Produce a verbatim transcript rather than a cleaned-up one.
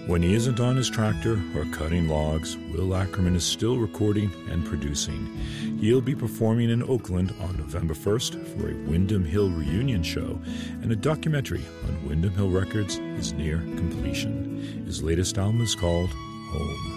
When he isn't on his tractor or cutting logs, Will Ackerman is still recording and producing. He'll be performing in Oakland on November first for a Windham Hill reunion show, and a documentary on Windham Hill Records is near completion. His latest album is called Home.